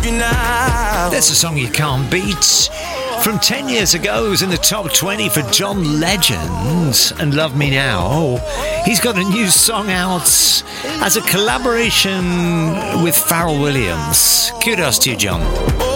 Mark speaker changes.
Speaker 1: you now.
Speaker 2: There's a song you can't beat. From 10 years ago, it was in the top 20 for John Legend and Love Me Now. He's got a new song out as a collaboration with Pharrell Williams. Kudos to you, John.